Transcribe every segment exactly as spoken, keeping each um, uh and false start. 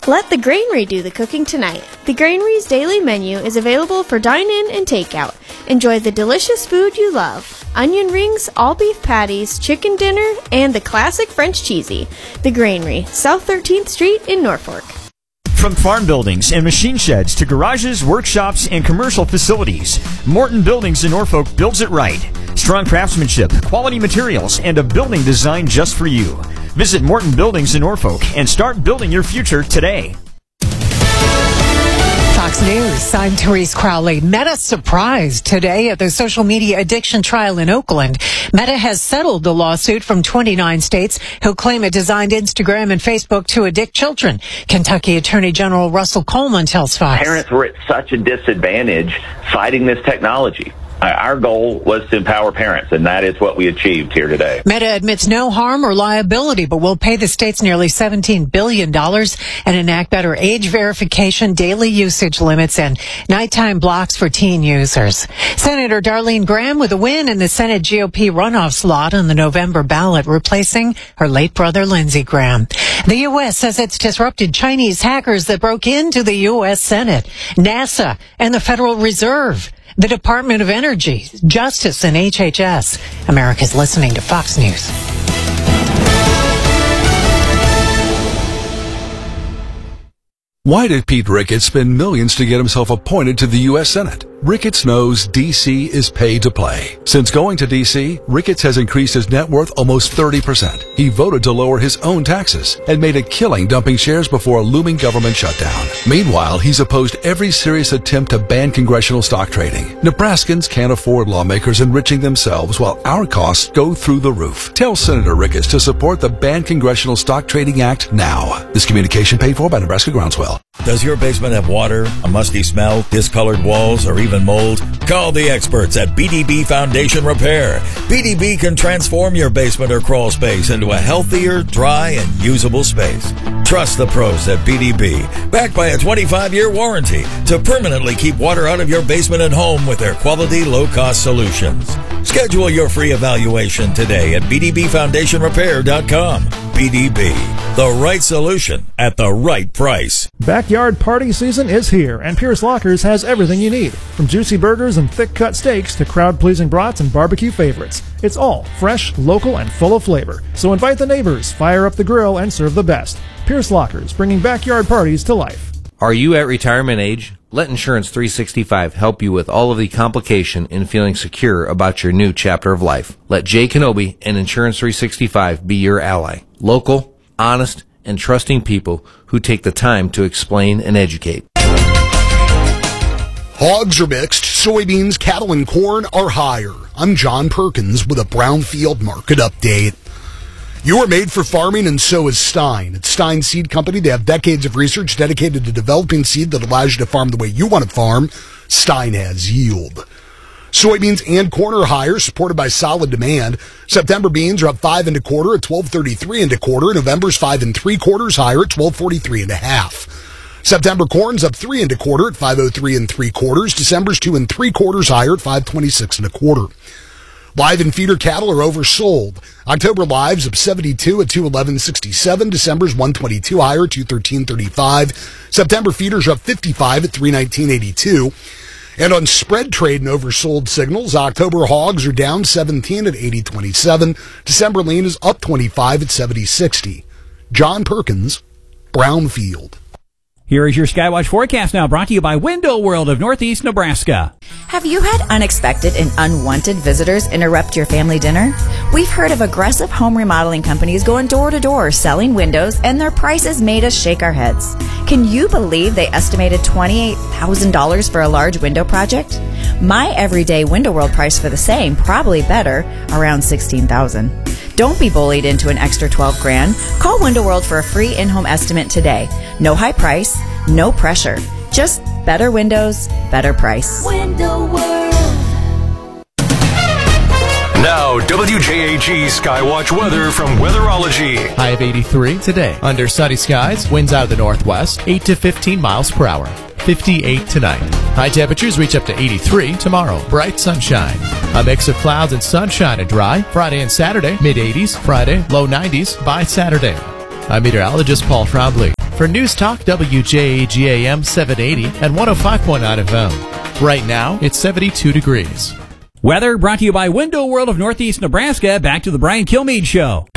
Let the Granary do the cooking tonight. The Granary's daily menu is available for dine-in and takeout. Enjoy the delicious food you love. Onion rings, all beef patties, chicken dinner, and the classic French cheesy. The Granary, South thirteenth Street in Norfolk. From farm buildings and machine sheds to garages, workshops, and commercial facilities, Morton Buildings in Norfolk builds it right. Strong craftsmanship, quality materials, and a building designed just for you. Visit Morton Buildings in Norfolk and start building your future today. Fox News, I'm Therese Crowley. Meta surprised today at the social media addiction trial in Oakland. Meta has settled the lawsuit from twenty-nine states who claim it designed Instagram and Facebook to addict children. Kentucky Attorney General Russell Coleman tells Fox. Parents were at such a disadvantage fighting this technology. Our goal was to empower parents, and that is what we achieved here today. Meta admits no harm or liability, but will pay the states nearly seventeen billion dollars and enact better age verification, daily usage limits, and nighttime blocks for teen users. Senator Darlene Graham with a win in the Senate G O P runoff slot on the November ballot, replacing her late brother Lindsey Graham. The U S says it's disrupted Chinese hackers that broke into the U S Senate, NASA, and the Federal Reserve, the Department of Energy, Justice, and H H S. America's listening to Fox News. Why did Pete Ricketts spend millions to get himself appointed to the U S Senate? Ricketts knows D C is pay to play. Since going to D C, Ricketts has increased his net worth almost thirty percent. He voted to lower his own taxes and made a killing dumping shares before a looming government shutdown. Meanwhile, he's opposed every serious attempt to ban congressional stock trading. Nebraskans can't afford lawmakers enriching themselves while our costs go through the roof. Tell Senator Ricketts to support the Ban Congressional Stock Trading Act now. This communication paid for by Nebraska Groundswell. Does your basement have water, a musty smell, discolored walls, or even mold? Call the experts at B D B Foundation Repair. B D B can transform your basement or crawl space into a healthier, dry, and usable space. Trust the pros at B D B, backed by a twenty-five year warranty, to permanently keep water out of your basement and home with their quality, low-cost solutions. Schedule your free evaluation today at b d b foundation repair dot com. B D B, the right solution at the right price. Backyard party season is here, and Pierce Lockers has everything you need. From juicy burgers and thick-cut steaks to crowd-pleasing brats and barbecue favorites. It's all fresh, local, and full of flavor. So invite the neighbors, fire up the grill, and serve the best. Pierce Lockers, bringing backyard parties to life. Are you at retirement age? Let Insurance three sixty-five help you with all of the complication in feeling secure about your new chapter of life. Let Jay Kenobi and Insurance three sixty-five be your ally. Local, honest, and trusting people who take the time to explain and educate. Hogs are mixed, soybeans, cattle, and corn are higher. I'm John Perkins with a Brownfield Market Update. You are made for farming, and so is Stein. At Stein Seed Company, they have decades of research dedicated to developing seed that allows you to farm the way you want to farm. Stein has yield. Soybeans and corn are higher, supported by solid demand. September beans are up five and a quarter at twelve thirty-three and a quarter. November's five and three quarters higher at twelve forty-three and a half. September corn's up three and a quarter at five oh three and three quarters. December's two and three quarters higher at five twenty-six and a quarter. Live and feeder cattle are oversold. October lives up seventy-two at two eleven sixty-seven. December's one twenty-two higher at two thirteen thirty-five. September feeders are up fifty-five at three nineteen eighty-two. And on spread trade and oversold signals, October hogs are down seventeen at eighty twenty-seven. December lean is up twenty-five at seventy sixty. John Perkins, Brownfield. Here is your Skywatch forecast now, brought to you by Window World of Northeast Nebraska. Have you had unexpected and unwanted visitors interrupt your family dinner? We've heard of aggressive home remodeling companies going door to door selling windows, and their prices made us shake our heads. Can you believe they estimated twenty-eight thousand dollars for a large window project? My everyday Window World price for the same, probably better, around sixteen thousand dollars. Don't be bullied into an extra twelve grand. Call Window World for a free in-home estimate today. No high price, no pressure. Just better windows, better price. Window World. Now, W J A G Skywatch weather from Weatherology. High of eighty-three today. Under sunny skies, winds out of the northwest, eight to fifteen miles per hour. fifty-eight tonight. High temperatures reach up to eighty-three tomorrow. Bright sunshine. A mix of clouds and sunshine and dry. Friday and Saturday, mid eighties. Friday, low nineties by Saturday. I'm meteorologist Paul Trombley. for News Talk W J A G A M seven eighty and one oh five point nine F M. Right now, it's seventy-two degrees. Weather brought to you by Window World of Northeast Nebraska. Back to the Brian Kilmeade Show.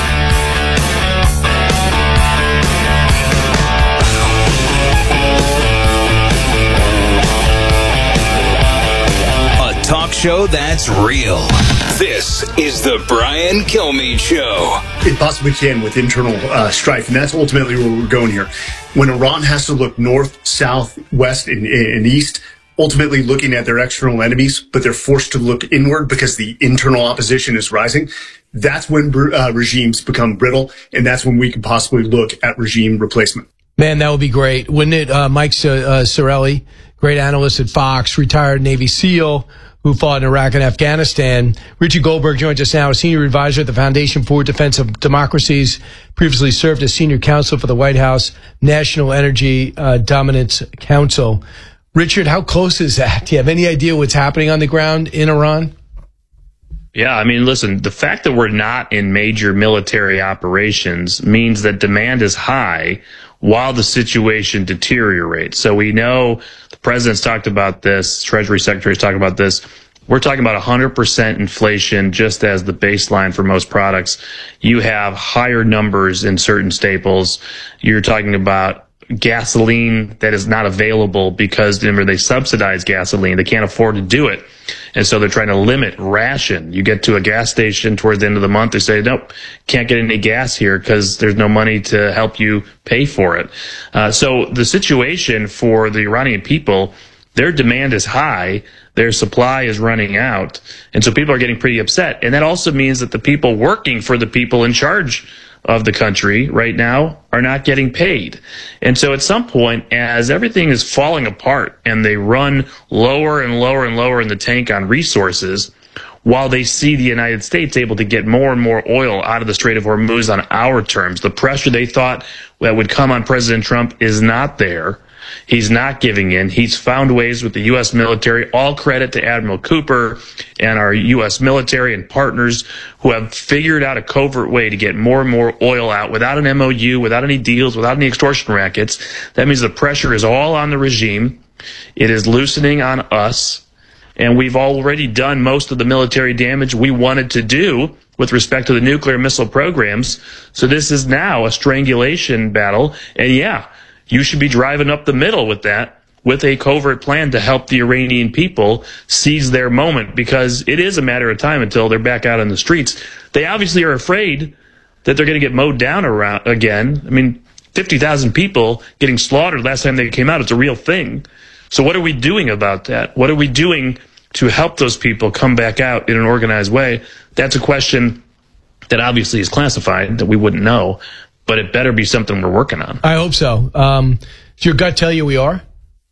Talk show that's real. This is the Brian Kilmeade Show. It possibly can with internal uh, strife, and that's ultimately where we're going here. When Iran has to look north, south, west, and, and east, ultimately looking at their external enemies, but they're forced to look inward because the internal opposition is rising, that's when uh, regimes become brittle, and that's when we can possibly look at regime replacement. Man, that would be great. Wouldn't it? Uh, Mike uh, Sorelli, great analyst at Fox, retired Navy SEAL, who fought in Iraq and Afghanistan. Richie Goldberg joins us now, a senior advisor at the Foundation for Defense of Democracies, previously served as senior counsel for the White House National Energy uh, Dominance Council. Richard, how close is that? Do you have any idea what's happening on the ground in Iran? Yeah, I mean, listen, the fact that we're not in major military operations means that demand is high while the situation deteriorates. So we know the president's talked about this, Treasury Secretary's talked about this. We're talking about one hundred percent inflation just as the baseline for most products. You have higher numbers in certain staples. You're talking about gasoline that is not available because remember, they subsidize gasoline. They can't afford to do it. And so they're trying to limit ration. You get to a gas station towards the end of the month, they say, nope, can't get any gas here because there's no money to help you pay for it. Uh, so the situation for the Iranian people, their demand is high, their supply is running out, and so people are getting pretty upset. And that also means that the people working for the people in charge of the country right now are not getting paid. And so at some point, as everything is falling apart and they run lower and lower and lower in the tank on resources, while they see the United States able to get more and more oil out of the Strait of Hormuz on our terms, the pressure they thought that would come on President Trump is not there. He's not giving in. He's found ways with the U S military. All credit to Admiral Cooper and our U S military and partners who have figured out a covert way to get more and more oil out without an M O U, without any deals, without any extortion rackets. That means the pressure is all on the regime. It is loosening on us. And we've already done most of the military damage we wanted to do with respect to the nuclear missile programs. So this is now a strangulation battle. And yeah, you should be driving up the middle with that, with a covert plan to help the Iranian people seize their moment, because it is a matter of time until they're back out on the streets. They obviously are afraid that they're going to get mowed down around again. I mean, fifty thousand people getting slaughtered last time they came out. It's a real thing. So what are we doing about that? What are we doing to help those people come back out in an organized way? That's a question that obviously is classified, that we wouldn't know. But it better be something we're working on. I hope so. Um, does your gut tell you we are?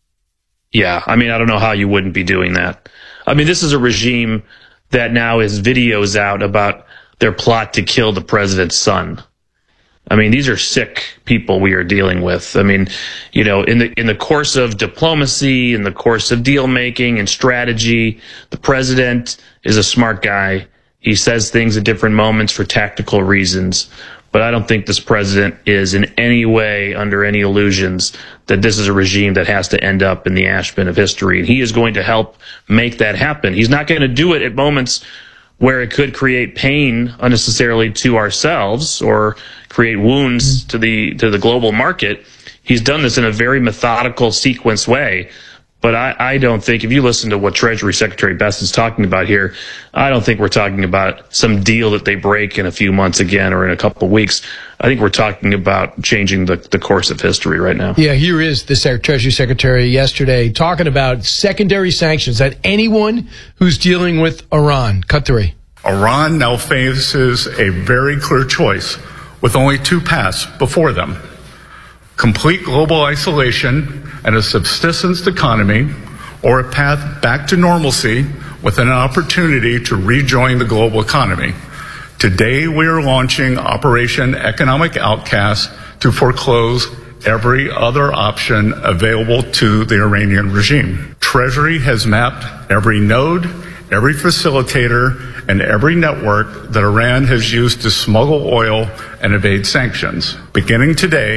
Yeah, I mean, I don't know how you wouldn't be doing that. I mean, this is a regime that now has videos out about their plot to kill the president's son. I mean, these are sick people we are dealing with. I mean, you know, in the in the course of diplomacy, in the course of deal making and strategy, the president is a smart guy. He says things at different moments for tactical reasons. But I don't think this president is in any way under any illusions that this is a regime that has to end up in the ash bin of history. And he is going to help make that happen. He's not going to do it at moments where it could create pain unnecessarily to ourselves or create wounds to the to the global market. He's done this in a very methodical, sequenced way. But I, I don't think, if you listen to what Treasury Secretary Best is talking about here, I don't think we're talking about some deal that they break in a few months again or in a couple of weeks. I think we're talking about changing the, the course of history right now. Yeah, here is the Treasury Secretary yesterday talking about secondary sanctions that anyone who's dealing with Iran. Cut three. Iran now faces a very clear choice with only two paths before them: complete global isolation and a subsistence economy, or a path back to normalcy with an opportunity to rejoin the global economy. Today, we are launching Operation Economic Outcast to foreclose every other option available to the Iranian regime. Treasury has mapped every node, every facilitator, and every network that Iran has used to smuggle oil and evade sanctions. Beginning today,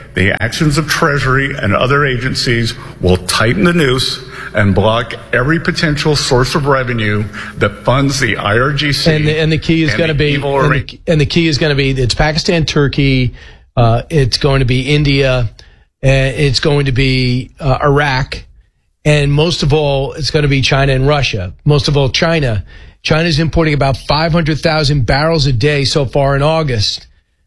the actions of Treasury and other agencies will tighten the noose and block every potential source of revenue that funds the I R G C. And the, and the key is going to be, and the, and the key is going to be, it's Pakistan, Turkey, uh, it's going to be India, and it's going to be uh, Iraq, and most of all, it's going to be China and Russia. Most of all, China. China's importing about five hundred thousand barrels a day so far in August.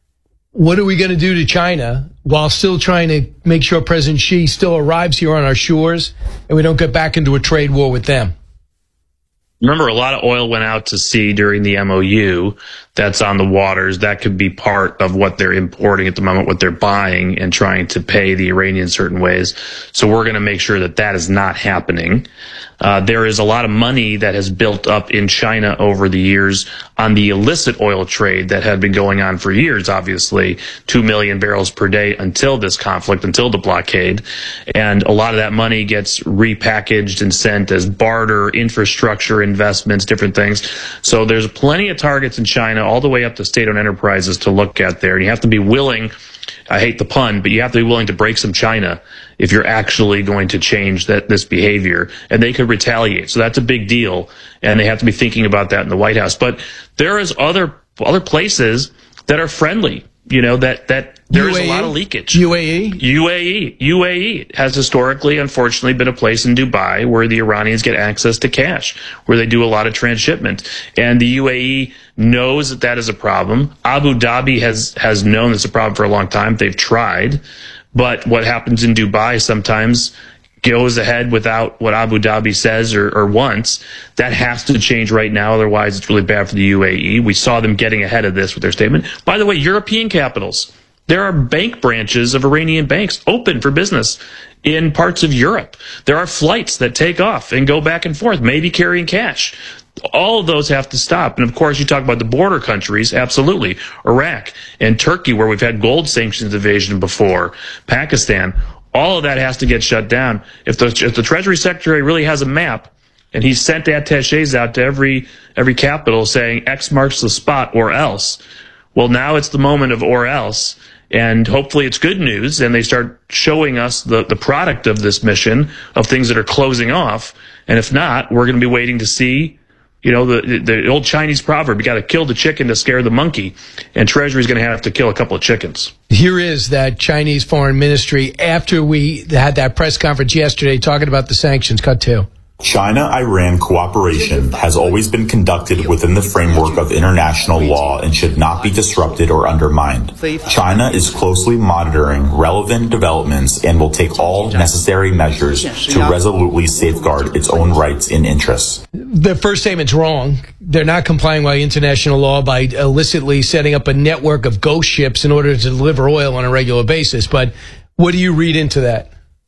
What are we going to do to China while still trying to make sure President Xi still arrives here on our shores and we don't get back into a trade war with them? Remember, a lot of oil went out to sea during the M O U. That's on the waters. That could be part of what they're importing at the moment, what they're buying and trying to pay the Iranians certain ways. So we're going to make sure that that is not happening. Uh, there is a lot of money that has built up in China over the years on the illicit oil trade that had been going on for years, obviously, two million barrels per day until this conflict, until the blockade. And a lot of that money gets repackaged and sent as barter, infrastructure investments, different things. So there's plenty of targets in China, all the way up to state-owned enterprises to look at there. And you have to be willing, I hate the pun, but you have to be willing to break some China if you're actually going to change that this behavior. And they could retaliate. So that's a big deal. And they have to be thinking about that in the White House. But there is other other places that are friendly. You know, that, that there is a lot of leakage. U A E? U A E. U A E has historically, unfortunately, been a place in Dubai where the Iranians get access to cash, where they do a lot of transshipment. And the U A E knows that that is a problem. Abu Dhabi has, has known it's a problem for a long time. They've tried. But what happens in Dubai sometimes goes ahead without what Abu Dhabi says or, or wants. That has to change right now. Otherwise, it's really bad for the U A E. We saw them getting ahead of this with their statement. By the way, European capitals, there are bank branches of Iranian banks open for business in parts of Europe. There are flights that take off and go back and forth, maybe carrying cash. All of those have to stop. And of course, you talk about the border countries, absolutely. Iraq and Turkey, where we've had gold sanctions evasion before, Pakistan. All of that has to get shut down. If the, if the Treasury Secretary really has a map, and he's sent attaches out to every every capital saying X marks the spot or else, well, now it's the moment of or else, and hopefully it's good news, and they start showing us the, the product of this mission of things that are closing off, and if not, we're going to be waiting to see. You know, the the old Chinese proverb, you got to kill the chicken to scare the monkey, and Treasury's going to have to kill a couple of chickens. Here is that Chinese foreign ministry after we had that press conference yesterday talking about the sanctions. Cut two. China-Iran cooperation has always been conducted within the framework of international law and should not be disrupted or undermined. China is closely monitoring relevant developments and will take all necessary measures to resolutely safeguard its own rights and interests. The first statement's wrong. They're not complying by international law by illicitly setting up a network of ghost ships in order to deliver oil on a regular basis. But what do you read into that?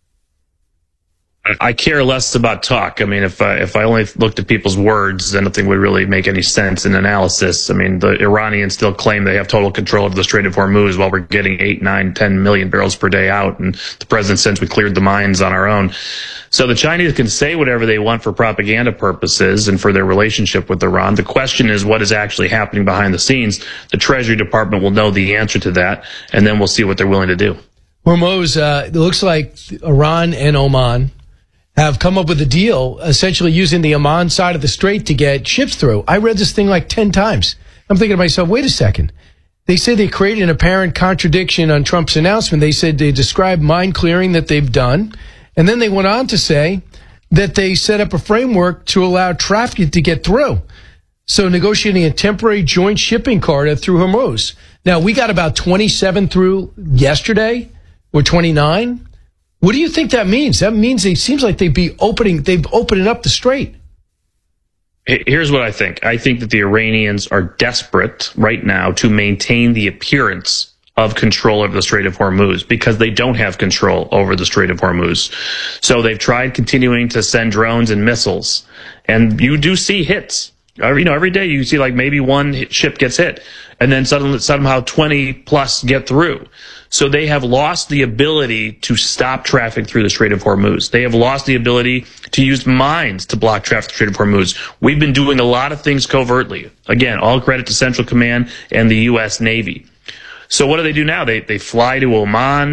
I care less about talk. I mean, if I, if I only looked at people's words, then nothing would really make any sense in analysis. I mean, the Iranians still claim they have total control of the Strait of Hormuz while we're getting eight, nine, ten million barrels per day out. And the president says we cleared the mines on our own. So the Chinese can say whatever they want for propaganda purposes and for their relationship with Iran. The question is what is actually happening behind the scenes. The Treasury Department will know the answer to that, and then we'll see what they're willing to do. Hormuz, uh, it looks like Iran and Oman have come up with a deal essentially using the Oman side of the strait to get ships through. I read this thing like ten times. I'm thinking to myself, wait a second. They say they created an apparent contradiction on Trump's announcement. They said they described mine clearing that they've done. And then they went on to say that they set up a framework to allow traffic to get through. So negotiating a temporary joint shipping corridor through Hormuz. Now, we got about twenty-seven through yesterday, or twenty-nine. What do you think that means? That means it seems like they'd be opening, they've opened up the strait. Here's what I think. I think that the Iranians are desperate right now to maintain the appearance of control over the Strait of Hormuz because they don't have control over the Strait of Hormuz. So they've tried continuing to send drones and missiles, and you do see hits. You know, every day you see like maybe one ship gets hit, and then suddenly somehow twenty plus get through. So they have lost the ability to stop traffic through the Strait of Hormuz. They have lost the ability to use mines to block traffic through the Strait of Hormuz. We've been doing a lot of things covertly. Again, all credit to Central Command and the U S Navy. So what do they do now? They they fly to Oman.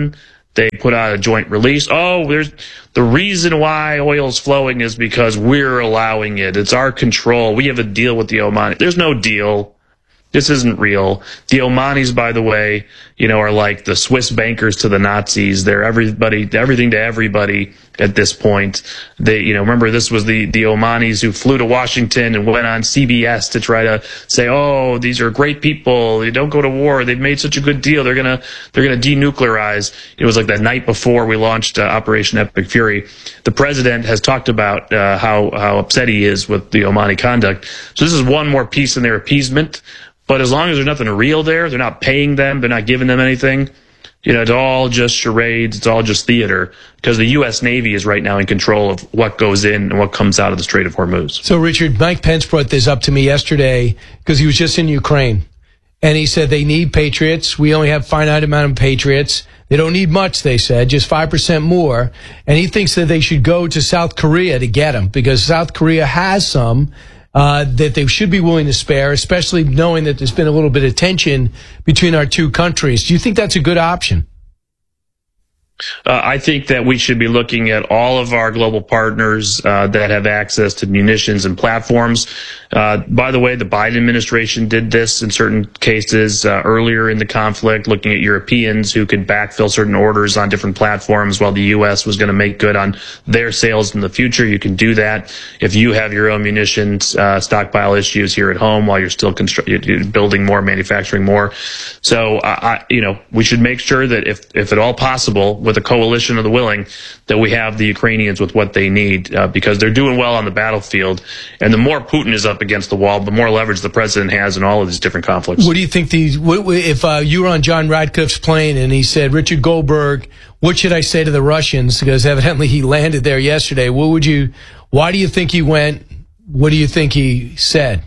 They put out a joint release. Oh, there's the reason why oil's flowing is because we're allowing it. It's our control. We have a deal with the Omanis. There's no deal. This isn't real. The Omanis, by the way, you know, are like the Swiss bankers to the Nazis. They're everybody, everything to everybody at this point. They, you know, remember this was the, the Omanis who flew to Washington and went on C B S to try to say, oh, these are great people. They don't go to war. They've made such a good deal. They're going to, they're going to denuclearize. It was like the night before we launched uh, Operation Epic Fury. The president has talked about uh, how, how upset he is with the Omani conduct. So this is one more piece in their appeasement. But as long as there's nothing real there, they're not paying them, they're not giving them anything, you know, it's all just charades, it's all just theater, because the U S Navy is right now in control of what goes in and what comes out of the Strait of Hormuz. So, Richard, Mike Pence brought this up to me yesterday because he was just in Ukraine. And he said they need Patriots. We only have a finite amount of Patriots. They don't need much, they said, just five percent more. And he thinks that they should go to South Korea to get them because South Korea has some. Uh, that they should be willing to spare, especially knowing that there's been a little bit of tension between our two countries. Do you think that's a good option? Uh, I think that we should be looking at all of our global partners uh, that have access to munitions and platforms. Uh, by the way, the Biden administration did this in certain cases uh, earlier in the conflict, looking at Europeans who could backfill certain orders on different platforms while the U S was going to make good on their sales in the future. You can do that if you have your own munitions uh, stockpile issues here at home while you're still constru- building more, manufacturing more. So, uh, I, you know, we should make sure that if, if at all possible, with a coalition of the willing, that we have the Ukrainians with what they need uh, because they're doing well on the battlefield. And the more Putin is up against the wall, the more leverage the president has in all of these different conflicts. What do you think the what, if uh, you were on John Radcliffe's plane and he said, Richard Goldberg, what should I say to the Russians? Because evidently he landed there yesterday. What would you? Why do you think he went? What do you think he said?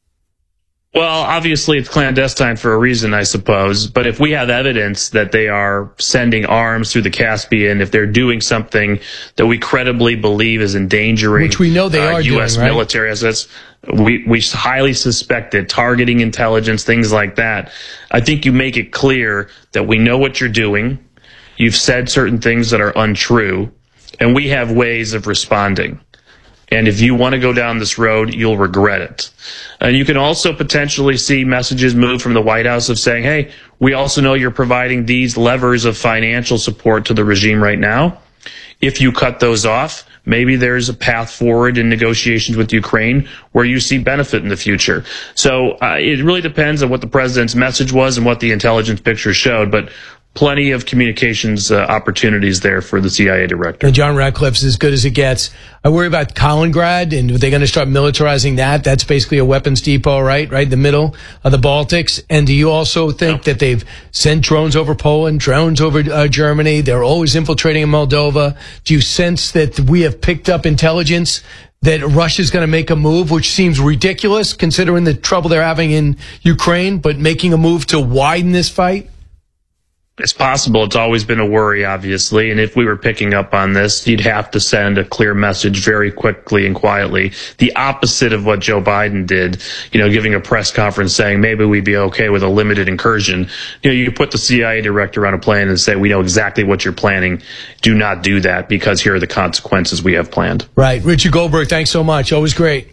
Well, obviously it's clandestine for a reason, I suppose. But if we have evidence that they are sending arms through the Caspian, if they're doing something that we credibly believe is endangering, which we know they uh, are U S doing, right? military assets, we we highly suspect it, targeting intelligence, things like that. I think you make it clear that we know what you're doing. You've said certain things that are untrue, and we have ways of responding. And if you want to go down this road, you'll regret it. And you can also potentially see messages move from the White House of saying, hey, we also know you're providing these levers of financial support to the regime right now. If you cut those off, maybe there's a path forward in negotiations with Ukraine where you see benefit in the future. So uh, it really depends on what the president's message was and what the intelligence picture showed. But plenty of communications uh, opportunities there for the C I A director. And John Radcliffe's as good as it gets. I worry about Kaliningrad, and are they going to start militarizing that? That's basically a weapons depot, right? Right in the middle of the Baltics. And do you also think no. that they've sent drones over Poland, drones over uh, Germany? They're always infiltrating in Moldova. Do you sense that we have picked up intelligence that Russia's going to make a move, which seems ridiculous considering the trouble they're having in Ukraine, but making a move to widen this fight? It's possible. It's always been a worry, obviously. And if we were picking up on this, you'd have to send a clear message very quickly and quietly. The opposite of what Joe Biden did, you know, giving a press conference saying maybe we'd be okay with a limited incursion. You know, you put the C I A director on a plane and say, we know exactly what you're planning. Do not do that because here are the consequences we have planned. Right. Richard Goldberg, thanks so much. Always great.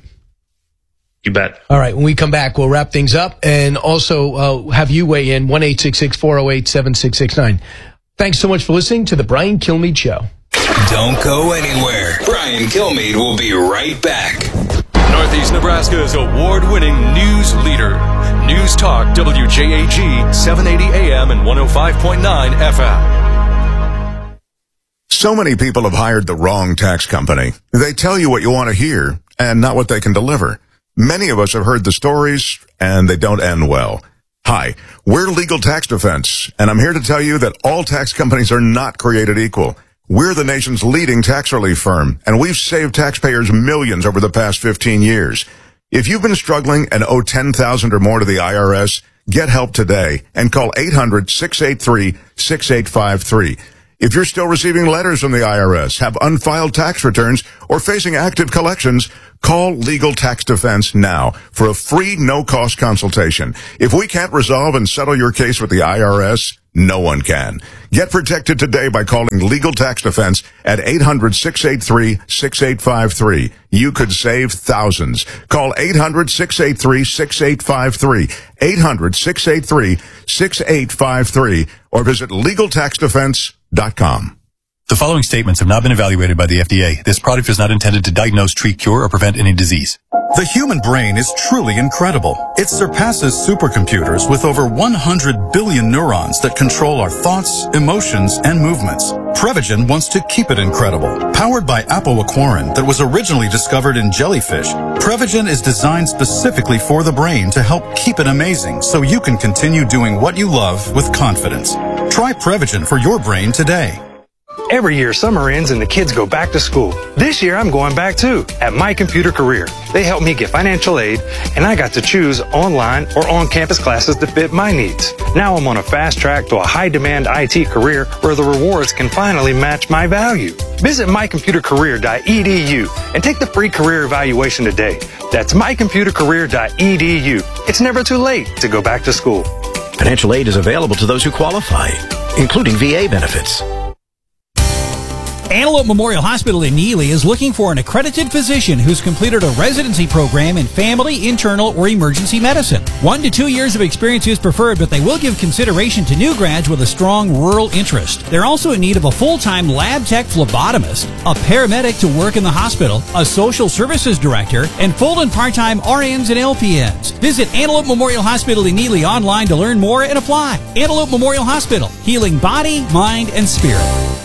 You bet. All right. When we come back, we'll wrap things up and also uh, have you weigh in one eight six six, four oh eight, seven six six nine. Thanks so much for listening to the Brian Kilmeade Show. Don't go anywhere. Brian Kilmeade will be right back. Northeast Nebraska's award-winning news leader. News Talk W J A G, seven eighty A M and one oh five point nine F M. So many people have hired the wrong tax company. They tell you what you want to hear and not what they can deliver. Many of us have heard the stories, and they don't end well. Hi, we're Legal Tax Defense, and I'm here to tell you that all tax companies are not created equal. We're the nation's leading tax relief firm, and we've saved taxpayers millions over the past fifteen years. If you've been struggling and owe ten thousand dollars or more to the I R S, get help today and call eight hundred, six eight three, six eight five three. If you're still receiving letters from the I R S, have unfiled tax returns, or facing active collections, call Legal Tax Defense now for a free no-cost consultation. If we can't resolve and settle your case with the I R S, No one can. Get protected today by calling Legal Tax Defense at eight hundred, six eight three, six eight five three. You could save thousands. Call eight hundred, six eight three, six eight five three. eight hundred, six eight three, six eight five three or visit legal tax defense dot com. The following statements have not been evaluated by the F D A. This product is not intended to diagnose, treat, cure, or prevent any disease. The human brain is truly incredible. It surpasses supercomputers with over one hundred billion neurons that control our thoughts, emotions, and movements. Prevagen wants to keep it incredible. Powered by apoaquarin that was originally discovered in jellyfish, Prevagen is designed specifically for the brain to help keep it amazing so you can continue doing what you love with confidence. Try Prevagen for your brain today. Every year, summer ends and the kids go back to school. This year, I'm going back too, at My Computer Career. They helped me get financial aid, and I got to choose online or on-campus classes that fit my needs. Now I'm on a fast track to a high-demand I T career where the rewards can finally match my value. Visit my computer career dot e d u and take the free career evaluation today. That's my computer career dot e d u. It's never too late to go back to school. Financial aid is available to those who qualify, including V A benefits. Antelope Memorial Hospital in Neely is looking for an accredited physician who's completed a residency program in family, internal, or emergency medicine. One to two years of experience is preferred, but they will give consideration to new grads with a strong rural interest. They're also in need of a full-time lab tech phlebotomist, a paramedic to work in the hospital, a social services director, and full and part-time R Ns and L P Ns. Visit Antelope Memorial Hospital in Neely online to learn more and apply. Antelope Memorial Hospital, healing body, mind, and spirit.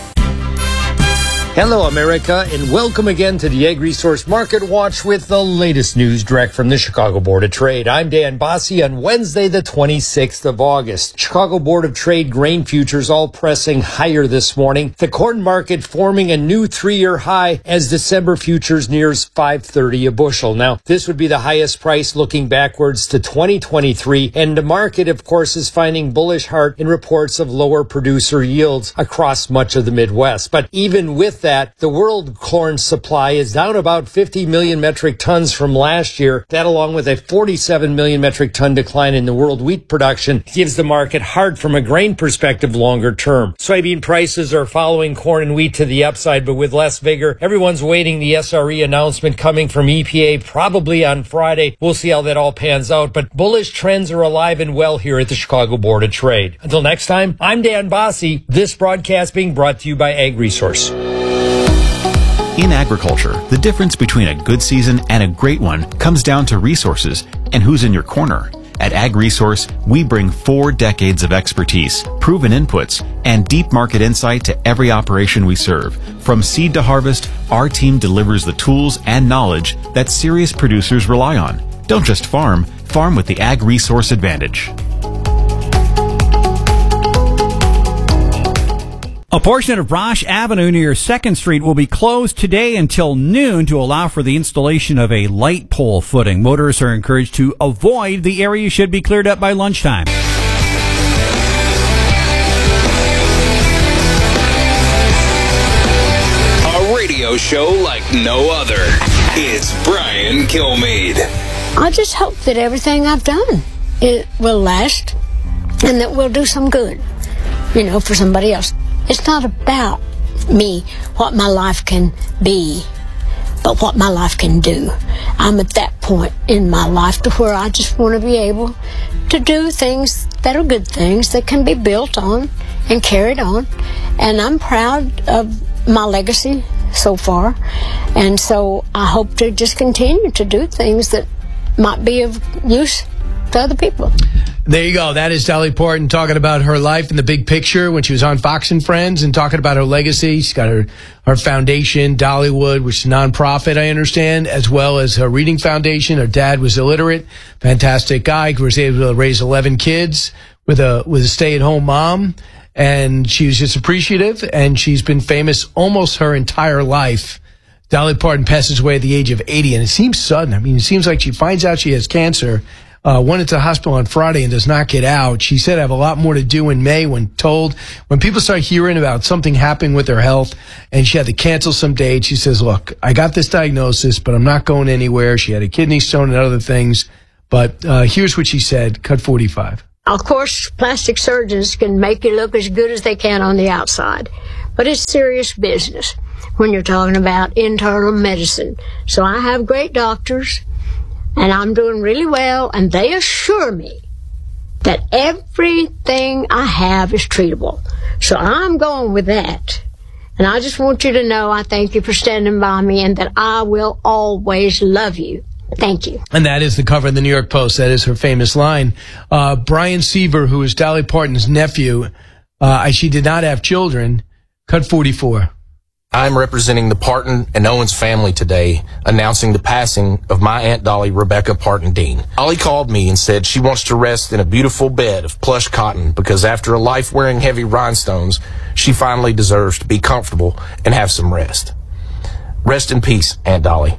Hello, America, and welcome again to the Ag Resource Market Watch with the latest news direct from the Chicago Board of Trade. I'm Dan Bossie on Wednesday, the twenty-sixth of August. Chicago Board of Trade grain futures all pressing higher this morning. The corn market forming a new three-year high as December futures nears five thirty a bushel. Now, this would be the highest price looking backwards to twenty twenty-three, and the market, of course, is finding bullish heart in reports of lower producer yields across much of the Midwest. But even with that, the world corn supply is down about fifty million metric tons from last year. That, along with a forty-seven million metric ton decline in the world wheat production, gives the market hard from a grain perspective longer term. Soybean prices are following corn and wheat to the upside, but with less vigor. Everyone's waiting the S R E announcement coming from E P A probably on Friday. We'll see how that all pans out, but bullish trends are alive and well here at the Chicago Board of Trade. Until next time, I'm Dan Bossie. This broadcast being brought to you by Ag Resource. In agriculture, the difference between a good season and a great one comes down to resources and who's in your corner. At Ag Resource, we bring four decades of expertise, proven inputs, and deep market insight to every operation we serve. From seed to harvest, our team delivers the tools and knowledge that serious producers rely on. Don't just farm, farm with the Ag Resource advantage. A portion of Brosh Avenue near second Street will be closed today until noon to allow for the installation of a light pole footing. Motorists are encouraged to avoid the area should be cleared up by lunchtime. A radio show like no other. It's Brian Kilmeade. I just hope that everything I've done, it will last and that we'll do some good, you know, for somebody else. It's not about me, what my life can be, but what my life can do. I'm at that point in my life to where I just want to be able to do things that are good things that can be built on and carried on. And I'm proud of my legacy so far. And so I hope to just continue to do things that might be of use to other people. There you go. That is Dolly Parton talking about her life in the big picture when she was on Fox and Friends and talking about her legacy. She's got her, her foundation, Dollywood, which is a nonprofit, I understand, as well as her reading foundation. Her dad was illiterate. Fantastic guy. Was able to raise eleven kids with a, with a stay-at-home mom. And she was just appreciative, and she's been famous almost her entire life. Dolly Parton passes away at the age of eighty, and it seems sudden. I mean, it seems like she finds out she has cancer, Uh, went into the hospital on Friday and does not get out. She said I have a lot more to do in May when told, when people start hearing about something happening with her health and she had to cancel some dates. She says, look, I got this diagnosis, but I'm not going anywhere. She had a kidney stone and other things. But uh, here's what she said, cut forty-five. Of course, plastic surgeons can make you look as good as they can on the outside, but it's serious business when you're talking about internal medicine. So I have great doctors, and I'm doing really well, and they assure me that everything I have is treatable. So I'm going with that. And I just want you to know I thank you for standing by me and that I will always love you. Thank you. And that is the cover of the New York Post. That is her famous line. Uh, Brian Seaver, who is Dolly Parton's nephew, uh, she did not have children, cut forty-four. I'm representing the Parton and Owens family today, announcing the passing of my Aunt Dolly, Rebecca Parton Dean. Dolly called me and said she wants to rest in a beautiful bed of plush cotton because after a life wearing heavy rhinestones, she finally deserves to be comfortable and have some rest. Rest in peace, Aunt Dolly.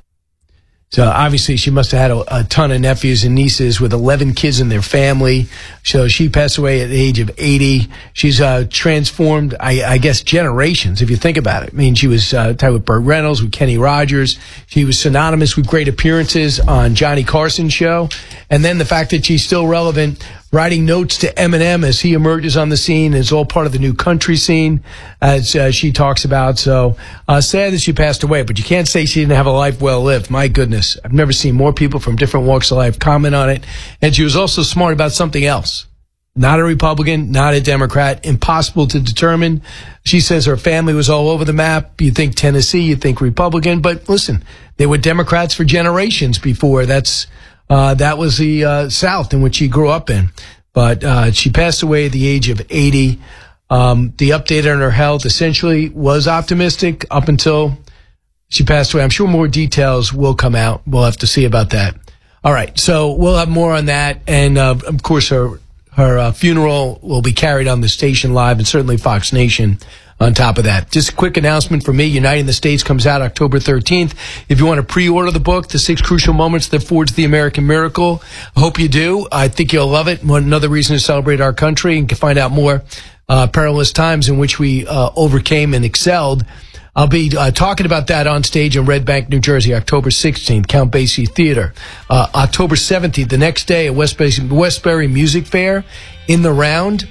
So obviously she must have had a, a ton of nephews and nieces with eleven kids in their family. So she passed away at the age of eighty. She's uh, transformed, I, I guess, generations, if you think about it. I mean, she was uh, tied with Burt Reynolds, with Kenny Rogers. She was synonymous with great appearances on Johnny Carson's show. And then the fact that she's still relevant, writing notes to Eminem as he emerges on the scene, is all part of the new country scene, as uh, she talks about. So uh, sad that she passed away, but you can't say she didn't have a life well lived. My goodness, I've never seen more people from different walks of life comment on it. And she was also smart about something else. Not a Republican, not a Democrat, impossible to determine. She says her family was all over the map. You think Tennessee, you think Republican, but listen, they were Democrats for generations before. That's Uh, that was the uh, South in which she grew up in. But uh, she passed away at the age of eighty. Um, the update on her health essentially was optimistic up until she passed away. I'm sure more details will come out. We'll have to see about that. All right, so we'll have more on that. And, uh, of course, her, her uh, funeral will be carried on the station live and certainly Fox Nation on top of that. Just a quick announcement from me. Uniting the States comes out October thirteenth. If you want to pre-order the book, The Six Crucial Moments That Forged the American Miracle, I hope you do. I think you'll love it. Another reason to celebrate our country and to find out more uh, perilous times in which we uh, overcame and excelled. I'll be uh, talking about that on stage in Red Bank, New Jersey, October sixteenth, Count Basie Theater. Uh, October seventeenth, the next day at Westbury, Westbury Music Fair in the Round.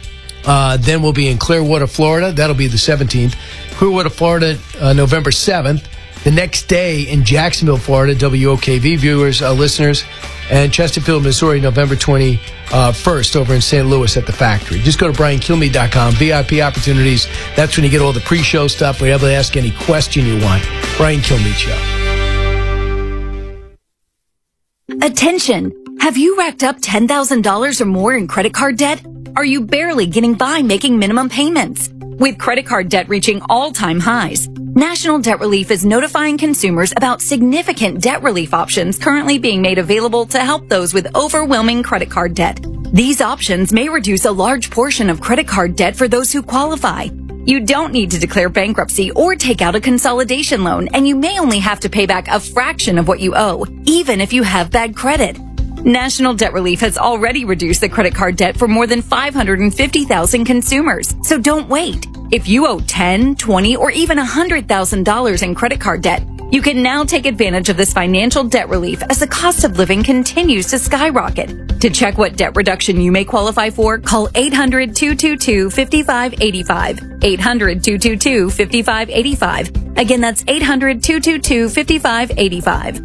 Uh, then we'll be in Clearwater, Florida. That'll be the seventeenth. Clearwater, Florida, uh, November seventh. The next day in Jacksonville, Florida, W O K V viewers, uh, listeners. And Chesterfield, Missouri, November twenty-first over in Saint Louis at the Factory. Just go to brian kilmeade dot com. V I P opportunities. That's when you get all the pre-show stuff. We're able to ask any question you want. Brian Kilmeade Show. Attention! Have you racked up ten thousand dollars or more in credit card debt? Are you barely getting by making minimum payments? With credit card debt reaching all-time highs, National Debt Relief is notifying consumers about significant debt relief options currently being made available to help those with overwhelming credit card debt. These options may reduce a large portion of credit card debt for those who qualify. You don't need to declare bankruptcy or take out a consolidation loan, and you may only have to pay back a fraction of what you owe, even if you have bad credit. National Debt Relief has already reduced the credit card debt for more than five hundred fifty thousand consumers. So don't wait. If you owe ten thousand dollars, twenty thousand dollars, or even one hundred thousand dollars in credit card debt, you can now take advantage of this financial debt relief as the cost of living continues to skyrocket. To check what debt reduction you may qualify for, call eight hundred, two two two, five five eight five. eight hundred, two two two, five five eight five. Again, that's eight hundred, two two two, five five eight five.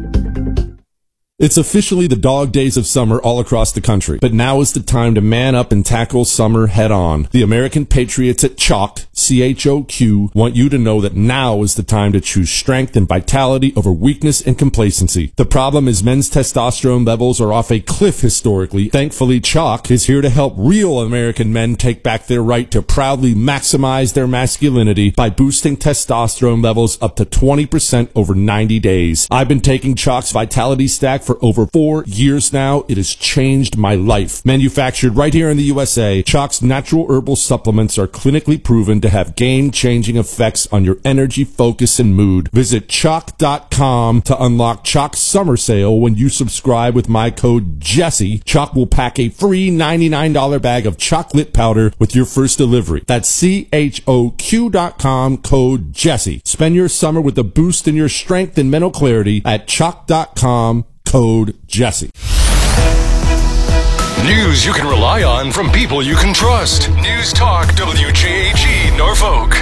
It's officially the dog days of summer all across the country, but now is the time to man up and tackle summer head on. The American Patriots at Chalk, C H O Q, want you to know that now is the time to choose strength and vitality over weakness and complacency. The problem is men's testosterone levels are off a cliff historically. Thankfully, Chalk is here to help real American men take back their right to proudly maximize their masculinity by boosting testosterone levels up to twenty percent over ninety days. I've been taking Chalk's Vitality Stack for over four years now. It has changed my life. Manufactured right here in the U S A, Chalk's natural herbal supplements are clinically proven to have game-changing effects on your energy, focus, and mood. Visit chalk dot com to unlock Chalk's summer sale. When you subscribe with my code Jesse, Chalk will pack a free ninety-nine dollars bag of chocolate powder with your first delivery. That's C H O Q dot com, code Jesse. Spend your summer with a boost in your strength and mental clarity at chalk dot com. Code Jesse. News you can rely on from people you can trust. News Talk W J A G Norfolk.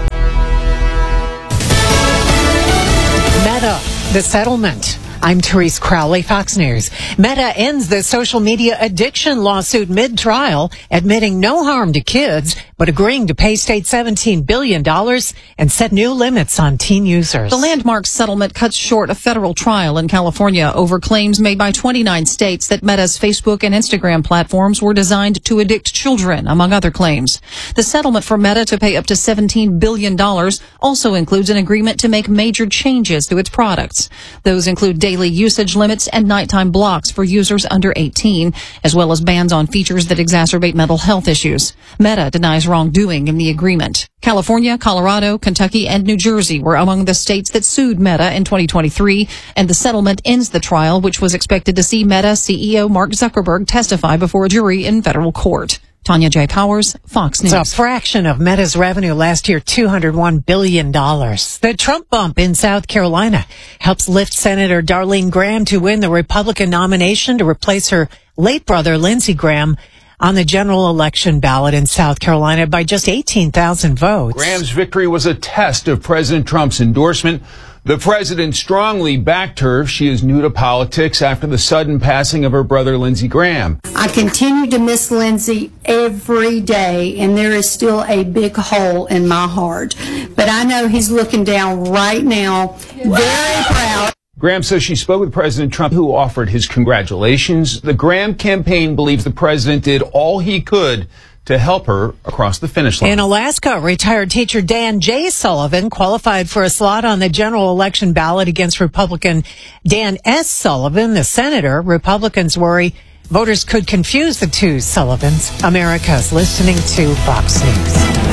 Meta, the settlement. I'm Therese Crowley, Fox News. Meta ends the social media addiction lawsuit mid-trial, admitting no harm to kids, but agreeing to pay state seventeen billion dollars and set new limits on teen users. The landmark settlement cuts short a federal trial in California over claims made by twenty-nine states that Meta's Facebook and Instagram platforms were designed to addict children, among other claims. The settlement for Meta to pay up to seventeen billion dollars also includes an agreement to make major changes to its products. Those include daily usage limits and nighttime blocks for users under eighteen, as well as bans on features that exacerbate mental health issues. Meta denies wrongdoing in the agreement. California, Colorado, Kentucky, and New Jersey were among the states that sued Meta in twenty twenty-three, and the settlement ends the trial, which was expected to see Meta C E O Mark Zuckerberg testify before a jury in federal court. Tanya J. Powers, Fox News. It's a fraction of Meta's revenue last year, two hundred one billion dollars. The Trump bump in South Carolina helps lift Senator Darlene Graham to win the Republican nomination to replace her late brother, Lindsey Graham, on the general election ballot in South Carolina by just eighteen thousand votes. Graham's victory was a test of President Trump's endorsement. The president strongly backed her. She is new to politics after the sudden passing of her brother, Lindsey Graham. I continue to miss Lindsey every day, and there is still a big hole in my heart. But I know he's looking down right now, very proud. Graham says she spoke with President Trump, who offered his congratulations. The Graham campaign believes the president did all he could to help her across the finish line. In Alaska, retired teacher Dan J. Sullivan qualified for a slot on the general election ballot against Republican Dan S. Sullivan, the senator. Republicans worry voters could confuse the two Sullivans. America's listening to Fox News.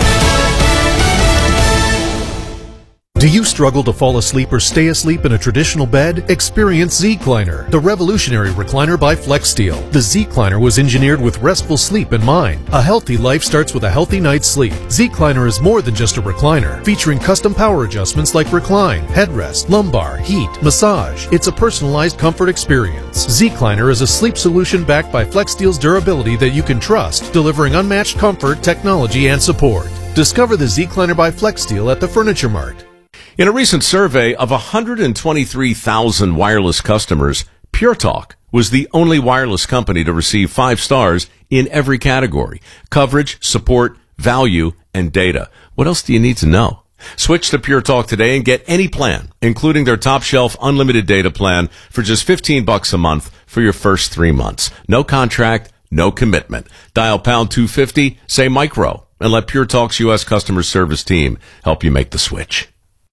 Do you struggle to fall asleep or stay asleep in a traditional bed? Experience Z-Cliner, the revolutionary recliner by FlexSteel. The Z-Cliner was engineered with restful sleep in mind. A healthy life starts with a healthy night's sleep. Z-Cliner is more than just a recliner, featuring custom power adjustments like recline, headrest, lumbar, heat, massage. It's a personalized comfort experience. Z-Cliner is a sleep solution backed by FlexSteel's durability that you can trust, delivering unmatched comfort, technology, and support. Discover the Z-Cliner by FlexSteel at the Furniture Mart. In a recent survey of one hundred twenty-three thousand wireless customers, Pure Talk was the only wireless company to receive five stars in every category: coverage, support, value, and data. What else do you need to know? Switch to Pure Talk today and get any plan, including their top shelf unlimited data plan, for just fifteen bucks a month for your first three months. No contract, no commitment. Dial pound two fifty, say micro, and let Pure Talk's U S customer service team help you make the switch.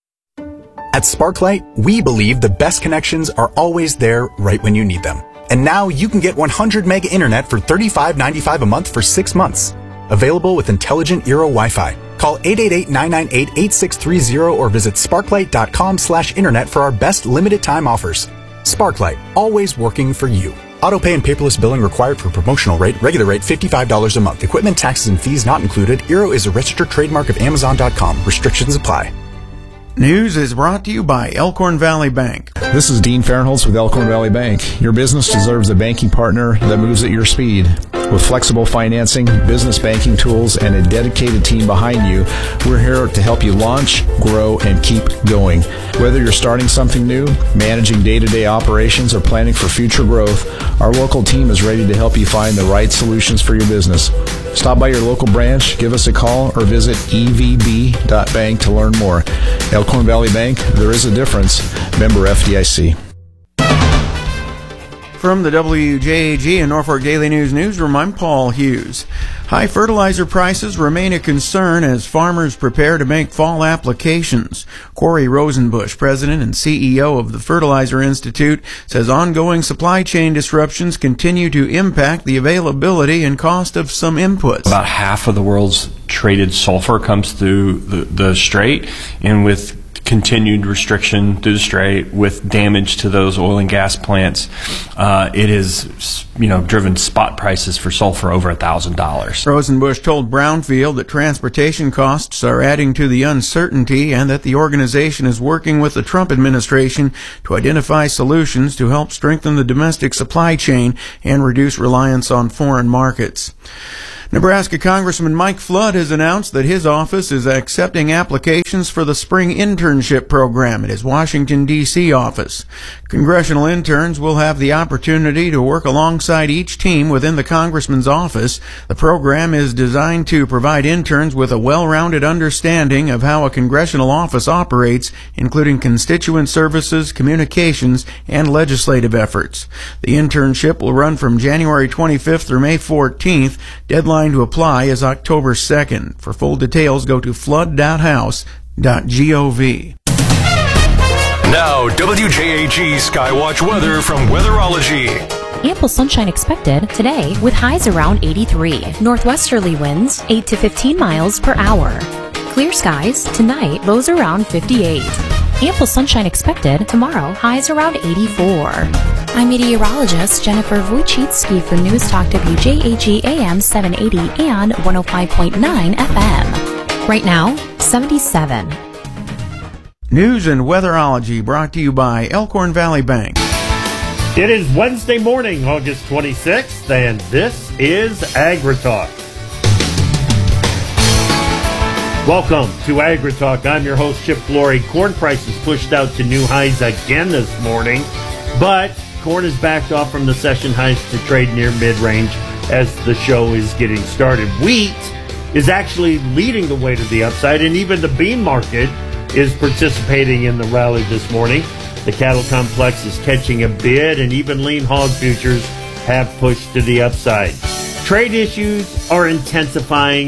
At Sparklight, we believe the best connections are always there right when you need them. And now you can get one hundred meg internet for thirty-five ninety-five a month for six months. Available with intelligent Eero Wi-Fi. Call eight eight eight, nine nine eight, eight six three zero or visit sparklight.com slash internet for our best limited time offers. Sparklight, always working for you. Autopay and paperless billing required for promotional rate. Regular rate fifty-five dollars a month. Equipment, taxes, and fees not included. Eero is a registered trademark of Amazon dot com. Restrictions apply. News is brought to you by Elkhorn Valley Bank. This is Dean Fahrenholtz with Elkhorn Valley Bank. Your business deserves a banking partner that moves at your speed. With flexible financing, business banking tools, and a dedicated team behind you, we're here to help you launch, grow, and keep going. Whether you're starting something new, managing day-to-day operations, or planning for future growth, our local team is ready to help you find the right solutions for your business. Stop by your local branch, give us a call, or visit e v b dot bank to learn more. Elkhorn Valley Bank, there is a difference. Member F D I C. From the W J A G and Norfolk Daily News newsroom, I'm Paul Hughes. High fertilizer prices remain a concern as farmers prepare to make fall applications. Corey Rosenbush, president and C E O of the Fertilizer Institute, says ongoing supply chain disruptions continue to impact the availability and cost of some inputs. About half of the world's traded sulfur comes through the, the strait, and with continued restriction through the Strait with damage to those oil and gas plants, uh, it has, you know, driven spot prices for sulfur over a thousand dollars. Rosenbusch told Brownfield that transportation costs are adding to the uncertainty and that the organization is working with the Trump administration to identify solutions to help strengthen the domestic supply chain and reduce reliance on foreign markets. Nebraska Congressman Mike Flood has announced that his office is accepting applications for the spring internship program at his Washington, D C office. Congressional interns will have the opportunity to work alongside each team within the congressman's office. The program is designed to provide interns with a well-rounded understanding of how a congressional office operates, including constituent services, communications, and legislative efforts. The internship will run from January twenty-fifth through May fourteenth. Deadline to apply is October second. For full details, go to flood dot house dot gov. Now, W J A G Skywatch weather from Weatherology. Ample sunshine expected today with highs around eighty-three. Northwesterly winds eight to fifteen miles per hour. Clear skies tonight, lows around fifty-eight. Ample sunshine expected tomorrow, highs around eighty-four. I'm meteorologist Jennifer Wojcicki for News Talk W J A G A M seven eighty and one oh five point nine F M. Right now, seventy-seven. News and weatherology brought to you by Elkhorn Valley Bank. It is Wednesday morning, August twenty-sixth, and this is AgriTalk. Welcome to AgriTalk. I'm your host, Chip Flory. Corn prices pushed out to new highs again this morning, but corn is backed off from the session highs to trade near mid-range as the show is getting started. Wheat is actually leading the way to the upside, and even the bean market is participating in the rally this morning. The cattle complex is catching a bid, and even lean hog futures have pushed to the upside. Trade issues are intensifying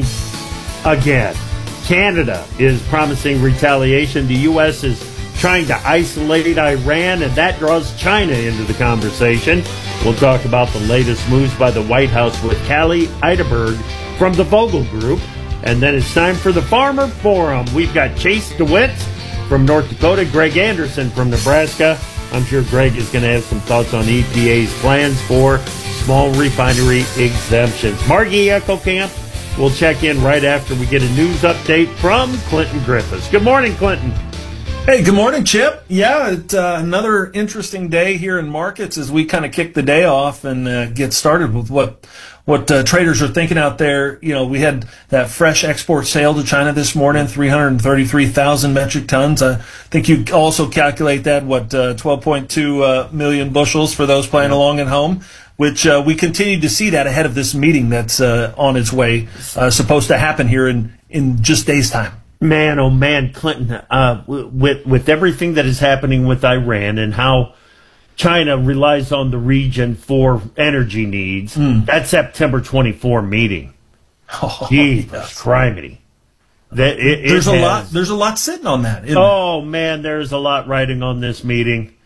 again. Canada is promising retaliation. The U S is trying to isolate Iran, and that draws China into the conversation. We'll talk about the latest moves by the White House with Callie Eiderberg from the Vogel Group. And then it's time for the Farmer Forum. We've got Chase DeWitt from North Dakota, Greg Anderson from Nebraska. I'm sure Greg is going to have some thoughts on E P A's plans for small refinery exemptions. Margie Eckelkamp will check in right after we get a news update from Clinton Griffiths. Good morning, Clinton. Hey, good morning, Chip. Yeah, it, uh, another interesting day here in markets as we kind of kick the day off and uh, get started with what what uh, traders are thinking out there. You know, we had that fresh export sale to China this morning, three hundred thirty-three thousand metric tons. I think you also calculate that, what, uh, twelve point two uh, million bushels for those playing along at home, which uh, we continue to see that ahead of this meeting that's uh, on its way, uh, supposed to happen here in, in just days' time. Man, oh man, Clinton, uh, with, with everything that is happening with Iran and how China relies on the region for energy needs, mm. that September twenty-fourth meeting. Oh, Jesus yes. Criminy. That it, there's it a has, lot. There's a lot sitting on that. Isn't oh it? man, there's a lot riding on this meeting,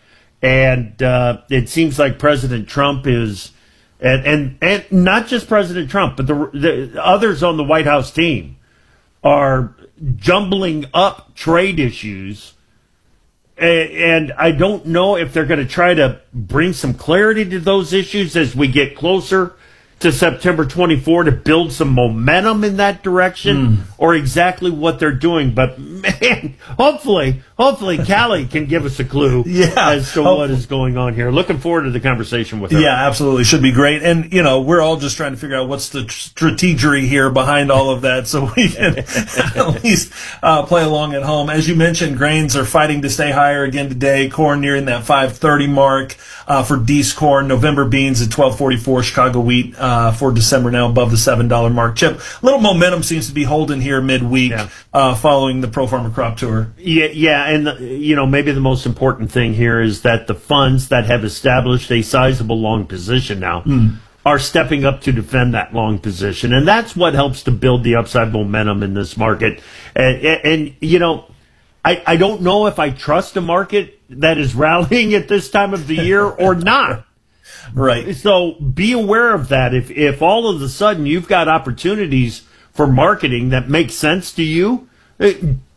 and uh, it seems like President Trump is, and and, and not just President Trump, but the, the others on the White House team are jumbling up trade issues. And I don't know if they're going to try to bring some clarity to those issues as we get closer to September twenty-fourth to build some momentum in that direction, mm. or exactly what they're doing. But man, hopefully, hopefully Callie can give us a clue yeah, as to what is going on here. Looking forward to the conversation with her. Yeah, absolutely. Should be great. And, you know, we're all just trying to figure out what's the strategy here behind all of that so we can at least uh, play along at home. As you mentioned, grains are fighting to stay higher again today. Corn nearing that five thirty mark uh, for Deese corn. November beans at twelve forty-four. Chicago wheat Uh, for December now above the seven dollar mark. Chip, little momentum seems to be holding here midweek yeah. uh, following the Pro Farmer Crop Tour. Yeah, yeah, and the, you know, maybe the most important thing here is that the funds that have established a sizable long position now mm. are stepping up to defend that long position, and that's what helps to build the upside momentum in this market. And, and, and you know, I, I don't know if I trust a market that is rallying at this time of the year or not. Right. So be aware of that. If if all of a sudden you've got opportunities for marketing that make sense to you,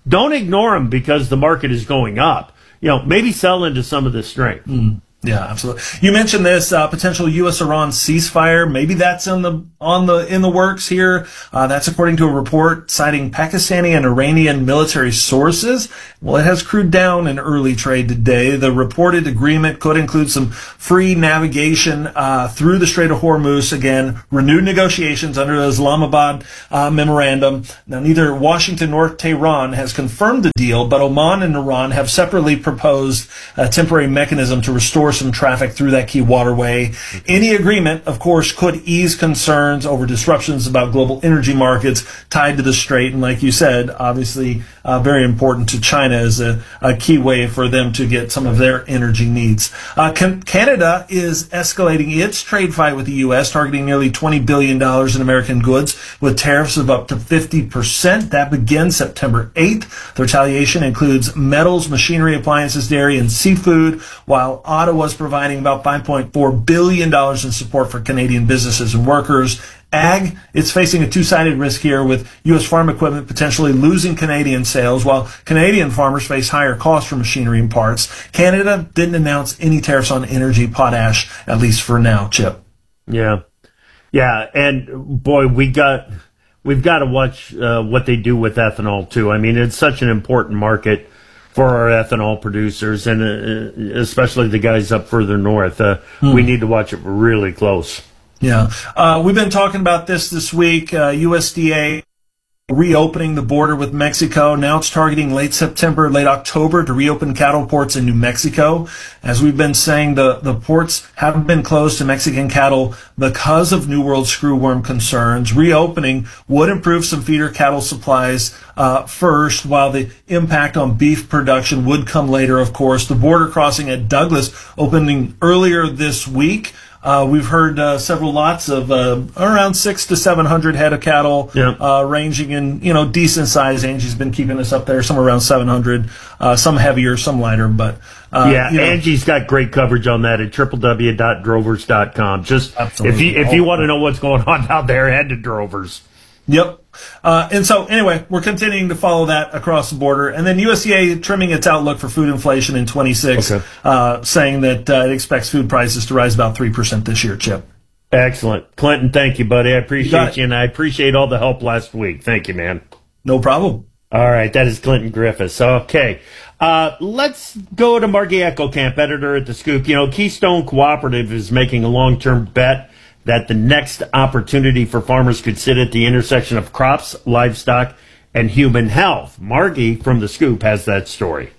don't ignore them because the market is going up. You know, maybe sell into some of this strength. Mm. Yeah, absolutely. You mentioned this uh, potential U S Iran ceasefire. Maybe that's in the on the in the works here. Uh, that's according to a report citing Pakistani and Iranian military sources. Well, it has crude down in early trade today. The reported agreement could include some free navigation uh, through the Strait of Hormuz. Again, renewed negotiations under the Islamabad uh, memorandum. Now, neither Washington nor Tehran has confirmed the deal, but Oman and Iran have separately proposed a temporary mechanism to restore some traffic through that key waterway. Any agreement, of course, could ease concerns over disruptions about global energy markets tied to the strait. And like you said, obviously uh, very important to China as a, a key way for them to get some of their energy needs. Uh, can, Canada is escalating its trade fight with the U S, targeting nearly twenty billion dollars in American goods with tariffs of up to fifty percent. That begins September eighth. The retaliation includes metals, machinery, appliances, dairy, and seafood, while Ottawa was providing about five point four billion dollars in support for Canadian businesses and workers. Ag, it's facing a two-sided risk here with U S farm equipment potentially losing Canadian sales, while Canadian farmers face higher costs for machinery and parts. Canada didn't announce any tariffs on energy, potash, at least for now, Chip. Yeah. Yeah, and boy, we got, we've got to watch uh, what they do with ethanol, too. I mean, it's such an important market for our ethanol producers, and uh, especially the guys up further north. Uh, hmm. We need to watch it really close. Yeah. Uh, we've been talking about this this week. Uh, U S D A reopening the border with Mexico. Now it's targeting late September, late October to reopen cattle ports in New Mexico. As we've been saying, the, the ports haven't been closed to Mexican cattle because of New World screwworm concerns. Reopening would improve some feeder cattle supplies uh, first, while the impact on beef production would come later, of course. The border crossing at Douglas opening earlier this week. Uh, we've heard uh, several lots of uh, around six to seven hundred head of cattle, yeah. uh, ranging in you know decent size. Angie's been keeping us up there, somewhere around seven hundred. Uh, some heavier, some lighter, but uh, yeah, you know. Angie's got great coverage on that at w w w dot drovers dot com. Just Absolutely. if you if you want to know what's going on out there, head to Drovers. Yep. Uh, and so, anyway, we're continuing to follow that across the border. And then U S D A trimming its outlook for food inflation in twenty-six, okay. uh, saying that uh, it expects food prices to rise about three percent this year, Chip. Excellent. Clinton, thank you, buddy. I appreciate you, you, and I appreciate all the help last week. Thank you, man. No problem. All right, that is Clinton Griffiths. Okay. Uh, let's go to Margie Eckelkamp, editor at The Scoop. You know, Keystone Cooperative is making a long-term bet that the next opportunity for farmers could sit at the intersection of crops, livestock, and human health. Margie from The Scoop has that story.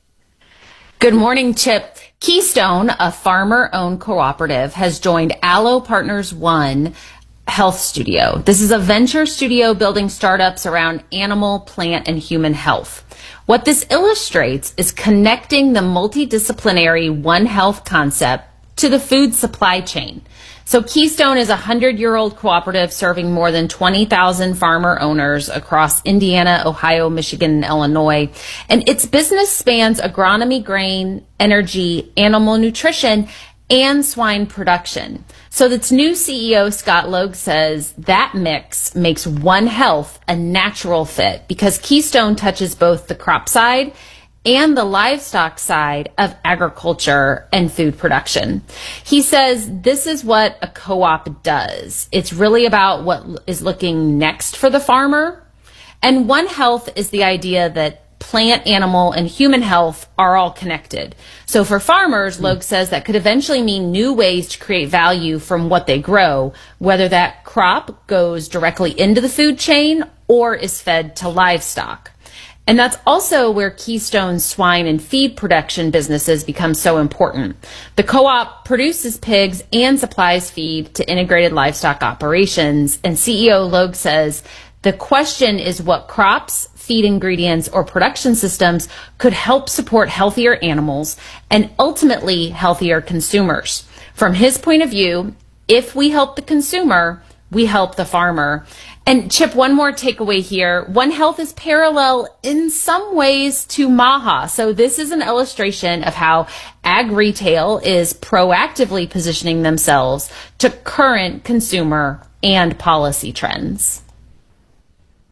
Good morning, Chip. Keystone, a farmer-owned cooperative, has joined Allo Partners One Health Studio. This is a venture studio building startups around animal, plant, and human health. What this illustrates is connecting the multidisciplinary One Health concept to the food supply chain. So Keystone is a hundred-year-old cooperative serving more than twenty thousand farmer owners across Indiana, Ohio, Michigan, and Illinois. And its business spans agronomy, grain, energy, animal nutrition, and swine production. So its new C E O, Scott Logue, says that mix makes One Health a natural fit because Keystone touches both the crop side and the livestock side of agriculture and food production. He says this is what a co-op does. It's really about what is looking next for the farmer. And One Health is the idea that plant, animal, and human health are all connected. So for farmers, Logue says that could eventually mean new ways to create value from what they grow, whether that crop goes directly into the food chain or is fed to livestock. And that's also where Keystone's swine and feed production businesses become so important. The co-op produces pigs and supplies feed to integrated livestock operations. And C E O Logue says the question is what crops, feed ingredients, or production systems could help support healthier animals and ultimately healthier consumers. From his point of view, if we help the consumer, we help the farmer. And Chip, one more takeaway here. One Health is parallel in some ways to Maha. So this is an illustration of how ag retail is proactively positioning themselves to current consumer and policy trends.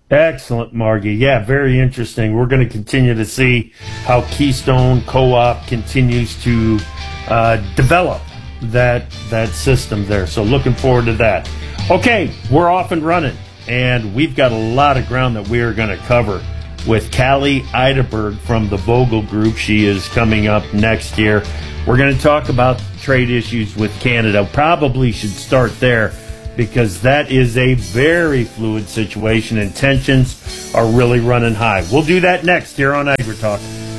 Excellent, Margie. Yeah, very interesting. We're going to continue to see how Keystone Co-op continues to uh, develop that that system there. So looking forward to that. Okay, we're off and running, and we've got a lot of ground that we are going to cover with Callie Eiderberg from the Vogel Group. She is coming up next year. We're going to talk about trade issues with Canada. Probably should start there, because that is a very fluid situation and tensions are really running high. We'll do that next here on AgriTalk.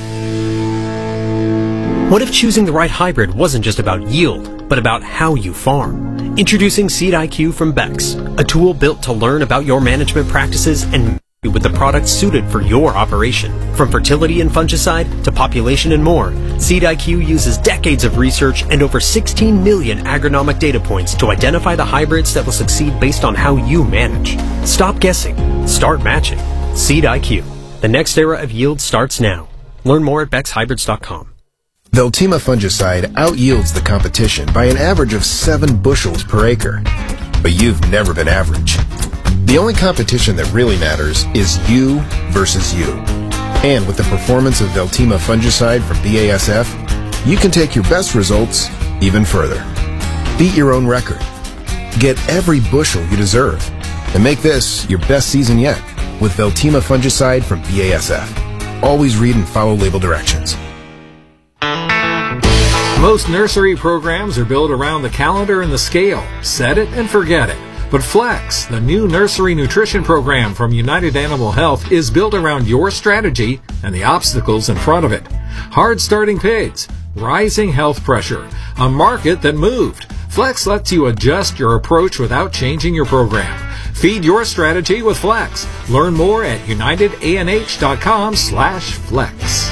What if choosing the right hybrid wasn't just about yield, but about how you farm? Introducing Seed I Q from Bex, a tool built to learn about your management practices and with the products suited for your operation. From fertility and fungicide to population and more, Seed I Q uses decades of research and over sixteen million agronomic data points to identify the hybrids that will succeed based on how you manage. Stop guessing. Start matching. Seed I Q. The next era of yield starts now. Learn more at bex hybrids dot com. Veltima fungicide outyields the competition by an average of seven bushels per acre. But you've never been average. The only competition that really matters is you versus you. And with the performance of Veltima fungicide from B A S F, you can take your best results even further. Beat your own record. Get every bushel you deserve. And make this your best season yet with Veltima fungicide from B A S F. Always read and follow label directions. Most nursery programs are built around the calendar and the scale. Set it and forget it. But Flex, the new nursery nutrition program from United Animal Health, is built around your strategy and the obstacles in front of it. Hard starting pigs, rising health pressure, a market that moved. Flex lets you adjust your approach without changing your program. Feed your strategy with Flex. Learn more at united a n h dot com slash flex.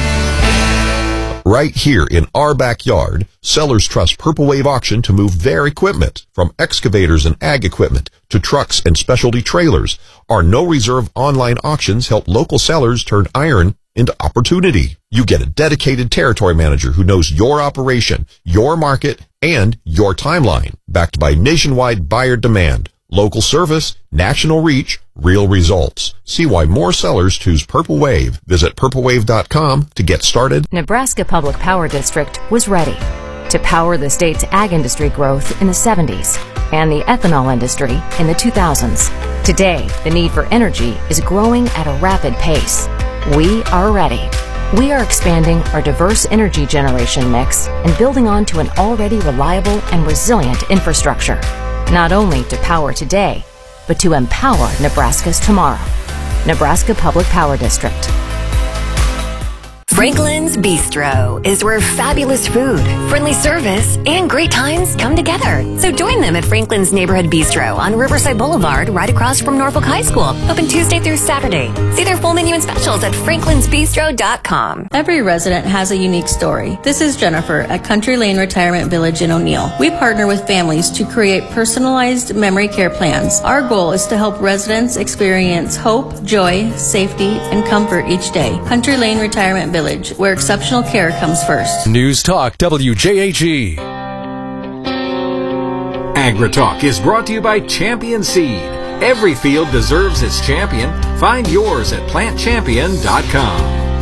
Right here in our backyard, sellers trust Purple Wave Auction to move their equipment. From excavators and ag equipment to trucks and specialty trailers, our no-reserve online auctions help local sellers turn iron into opportunity. You get a dedicated territory manager who knows your operation, your market, and your timeline, backed by nationwide buyer demand. Local service, national reach, real results. See why more sellers choose Purple Wave. Visit purple wave dot com to get started. Nebraska Public Power District was ready to power the state's ag industry growth in the seventies and the ethanol industry in the two thousands. Today, the need for energy is growing at a rapid pace. We are ready. We are expanding our diverse energy generation mix and building on to an already reliable and resilient infrastructure. Not only to power today, but to empower Nebraska's tomorrow. Nebraska Public Power District. Franklin's Bistro is where fabulous food, friendly service, and great times come together. So join them at Franklin's Neighborhood Bistro on Riverside Boulevard, right across from Norfolk High School. Open Tuesday through Saturday. See their full menu and specials at franklins bistro dot com. Every resident has a unique story. This is Jennifer at Country Lane Retirement Village in O'Neill. We partner with families to create personalized memory care plans. Our goal is to help residents experience hope, joy, safety, and comfort each day. Country Lane Retirement Village, where exceptional care comes first. News Talk W J A G. AgriTalk is brought to you by Champion Seed. Every field deserves its champion. Find yours at plant champion dot com.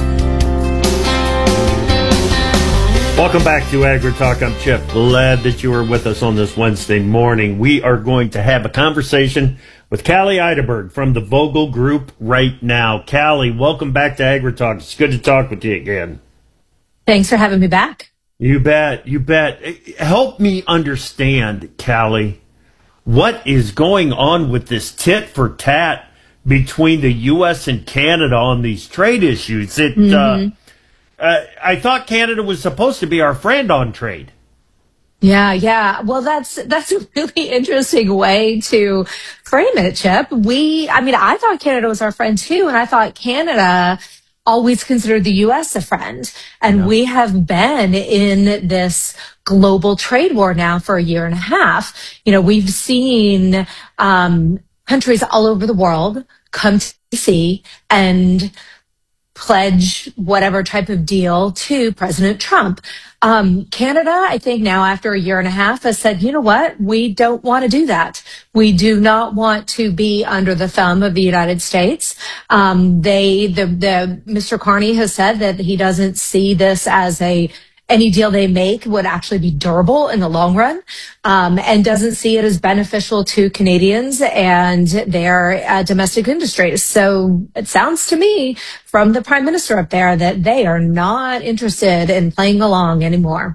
Welcome back to AgriTalk. I'm Chip. Glad that you are with us on this Wednesday morning. We are going to have a conversation with Callie Eiderberg from the Vogel Group right now. Callie, welcome back to AgriTalk. It's good to talk with you again. Thanks for having me back. You bet. You bet. Help me understand, Callie, what is going on with this tit for tat between the U S and Canada on these trade issues? It, mm-hmm. uh, uh, I thought Canada was supposed to be our friend on trade. Yeah, yeah. Well, that's that's a really interesting way to frame it, Chip. We, I mean, I thought Canada was our friend too, and I thought Canada always considered the U S a friend. And yeah. we have been in this global trade war now for a year and a half. You know, we've seen um, countries all over the world come to D C and pledge whatever type of deal to President Trump. Um, Canada, I think now after a year and a half, has said, you know what, we don't want to do that. We do not want to be under the thumb of the United States. Um, they, the, the, Mister Carney has said that he doesn't see this as a any deal they make would actually be durable in the long run, um, and doesn't see it as beneficial to Canadians and their uh, domestic industries. So it sounds to me from the Prime Minister up there that they are not interested in playing along anymore.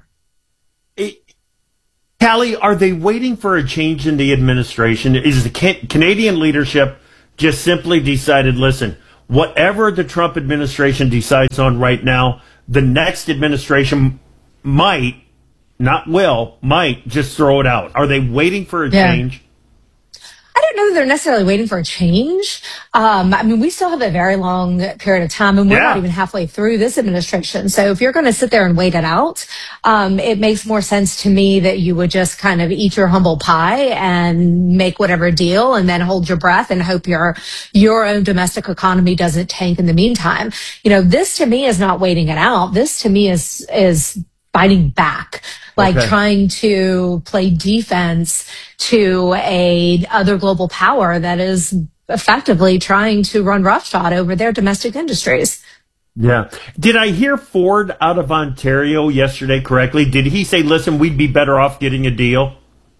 Callie, are they waiting for a change in the administration? Is the can- Canadian leadership just simply decided, listen, whatever the Trump administration decides on right now, the next administration might, not will, might just throw it out? Are they waiting for a Yeah. change? I don't know that they're necessarily waiting for a change. Um, I mean, we still have a very long period of time, and we're Yeah. not even halfway through this administration. So if you're going to sit there and wait it out, um, it makes more sense to me that you would just kind of eat your humble pie and make whatever deal, and then hold your breath and hope your your own domestic economy doesn't tank in the meantime. You know, this to me is not waiting it out. This to me is is fighting back, like Okay. trying to play defense to a other global power that is effectively trying to run roughshod over their domestic industries. Yeah. Did I hear Ford out of Ontario yesterday correctly? Did he say, listen, we'd be better off getting a deal?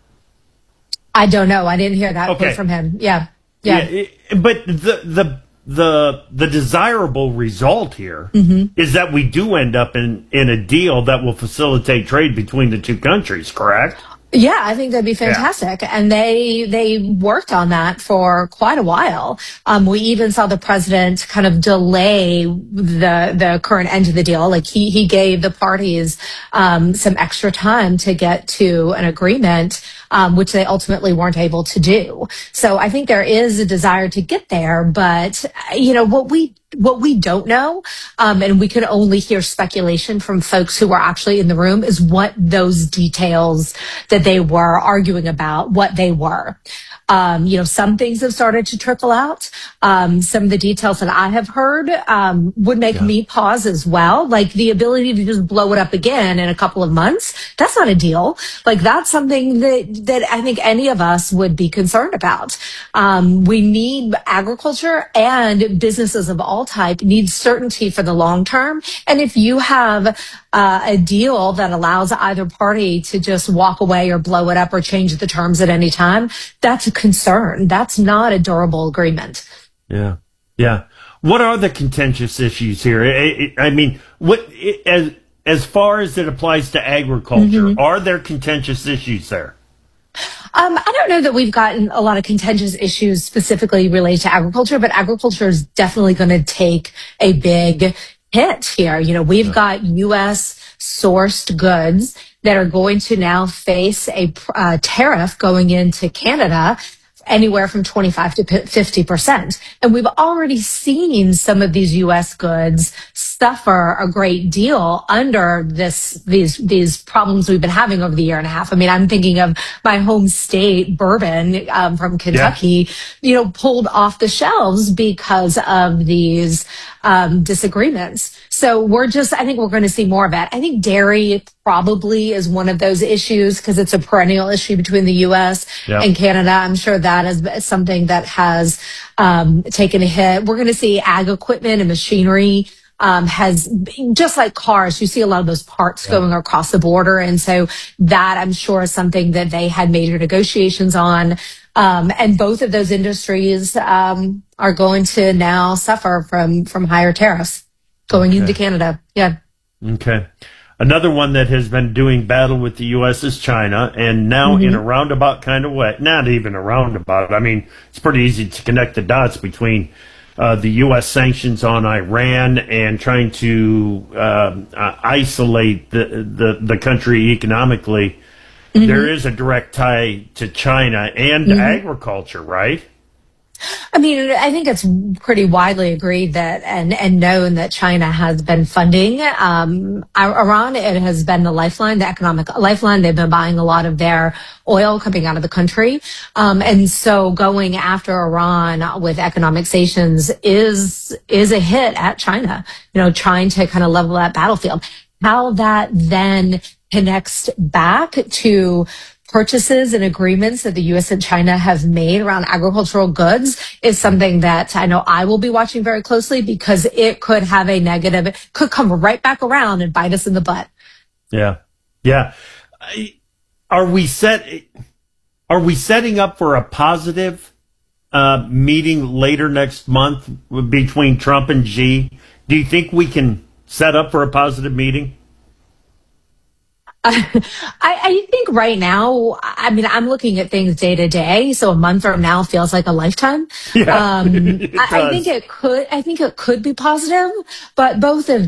I don't know. I didn't hear that Okay. quote from him. Yeah. Yeah. it- but the, the, the, the desirable result here Mhm. is that we do end up in, in a deal that will facilitate trade between the two countries, correct? Yeah, I think that'd be fantastic. And they they worked on that for quite a while. Um, we even saw the president kind of delay the the current end of the deal. Like he he gave the parties um, some extra time to get to an agreement, um, which they ultimately weren't able to do. So I think there is a desire to get there, but you know what we what we don't know, um, and we can only hear speculation from folks who are actually in the room, is what those details that they were arguing about, what they were. Um, you know, some things have started to trickle out. Um, some of the details that I have heard um, would make me pause as well. Like the ability to just blow it up again in a couple of months. That's not a deal. Like that's something that that I think any of us would be concerned about. Um, we need agriculture and businesses of all type need certainty for the long term. And if you have uh, a deal that allows either party to just walk away or blow it up or change the terms at any time, that's a concern. That's not a durable agreement. Yeah. Yeah. What are the contentious issues here? I, I I mean, what as as far as it applies to agriculture, Mhm. are there contentious issues there? Um, I don't know that we've gotten a lot of contentious issues specifically related to agriculture, but agriculture is definitely going to take a big hit here. You know, we've got U S sourced goods that are going to now face a uh, tariff going into Canada anywhere from twenty-five to fifty percent. And we've already seen some of these U S goods suffer a great deal under this, these, these problems we've been having over the year and a half. I mean, I'm thinking of my home state, bourbon, um, from Kentucky, you know, pulled off the shelves because of these, um, disagreements. So we're just, I think we're going to see more of that. I think dairy probably is one of those issues because it's a perennial issue between the U S Yeah. and Canada. I'm sure that is something that has um, taken a hit. We're going to see ag equipment and machinery um, has, just like cars, you see a lot of those parts going across the border. And so that I'm sure is something that they had major negotiations on. Um, and both of those industries um, are going to now suffer from, from higher tariffs going into Canada. Yeah. Okay. Another one that has been doing battle with the U S is China, and now Mhm. in a roundabout kind of way, not even a roundabout. I mean, it's pretty easy to connect the dots between uh, the U S sanctions on Iran and trying to um, uh, isolate the, the, the country I mean, I think it's pretty widely agreed that and, and known that China has been funding um, Iran. It has been the lifeline, the economic lifeline. They've been buying a lot of their oil coming out of the country. Um, and so going after Iran with economic sanctions is is a hit at China, you know, trying to kind of level that battlefield. How that then connects back to purchases and agreements that the U S and China have made around agricultural goods is something that I know I will be watching very closely, because it could have a negative, it could come right back around and bite us in the butt. Yeah. Yeah. Are we set, are we setting up for a positive uh, meeting later next month between Trump and Xi? Do you think we can set up for a positive meeting? I, I think right now, I mean, I'm looking at things day to day. So a month from now feels like a lifetime. Yeah, um, it I, I does. think it could, I think it could be positive, but both of